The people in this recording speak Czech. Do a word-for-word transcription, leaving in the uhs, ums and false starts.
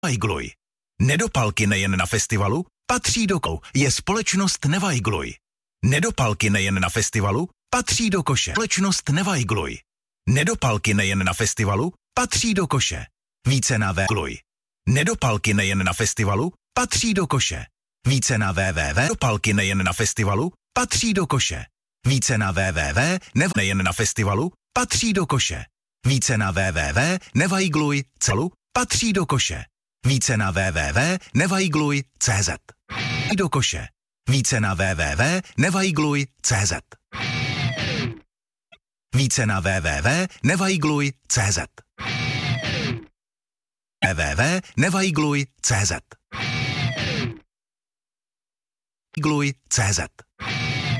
Nevajgluj. Nedopalky nejen na festivalu, patří do kou. Je společnost Nevajgluj. Nedopalky nejen na festivalu, patří do koše. Společnost Nevajgluj. Nedopalky nejen na festivalu, patří do koše. Více na Vajgluj. Nedopalky nejen na festivalu, patří do koše. Více na www. Nedopalky nejen na festivalu, patří do koše. Více na www. Nev nejen na festivalu, patří do koše. Více na www. Nevajgluj celu, patří do koše. Více na www. Nevajgluj tečka cé zet. Do koše. Více na www. Nevajgluj tečka cé zet. Více na www. Nevajgluj tečka cé zet. www. Nevajgluj tečka cé zet. Gluj tečka cé zet.